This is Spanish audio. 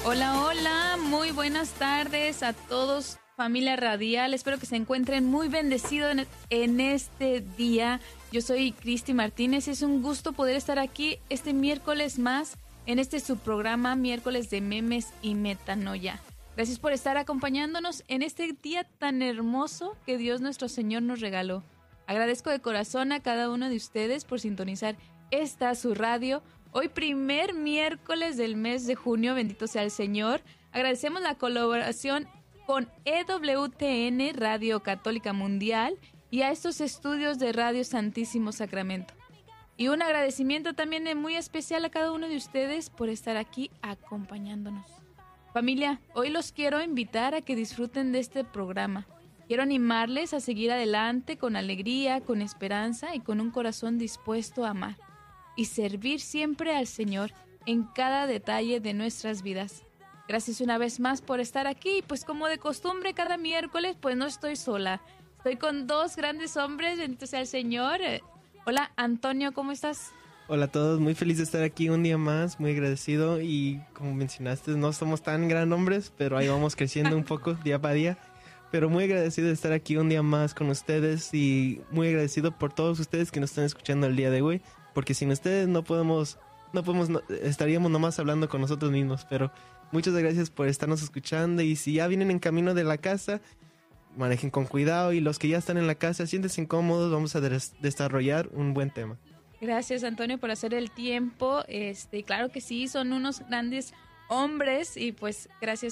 Hola, hola, muy buenas tardes a todos, familia radial. Espero que se encuentren muy bendecidos en este día. Yo soy Cristi Martínez y es un gusto poder estar aquí este miércoles más en este subprograma Miércoles de Memes y Metanoia. Gracias por estar acompañándonos en este día tan hermoso que Dios nuestro Señor nos regaló. Agradezco de corazón a cada uno de ustedes por sintonizar esta su radio. Hoy primer miércoles del mes de junio, bendito sea el Señor. Agradecemos la colaboración con EWTN, Radio Católica Mundial, y a estos estudios de Radio Santísimo Sacramento. Y un agradecimiento también muy especial a cada uno de ustedes por estar aquí acompañándonos. Familia, hoy los quiero invitar a que disfruten de este programa. Quiero animarles a seguir adelante con alegría, con esperanza y con un corazón dispuesto a amar y servir siempre al Señor en cada detalle de nuestras vidas. Gracias una vez más por estar aquí. Pues como de costumbre cada miércoles, pues no estoy sola. Estoy con dos grandes hombres, bendito sea el Señor. Hola Antonio, ¿cómo estás? Hola a todos, muy feliz de estar aquí un día más, muy agradecido y como mencionaste, no somos tan gran hombres, pero ahí vamos creciendo un poco día para día. Pero muy agradecido de estar aquí un día más con ustedes y muy agradecido por todos ustedes que nos están escuchando el día de hoy, porque sin ustedes estaríamos nomás hablando con nosotros mismos. Pero muchas gracias por estarnos escuchando y si ya vienen en camino de la casa, manejen con cuidado y los que ya están en la casa, siéntense incómodos, vamos a desarrollar un buen tema. Gracias Antonio por hacer el tiempo. Claro que sí, son unos grandes hombres y pues gracias